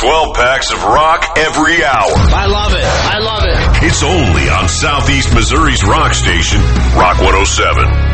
12 packs of rock every hour. I love it. I love it. It's only on Southeast Missouri's rock station, Rock 107.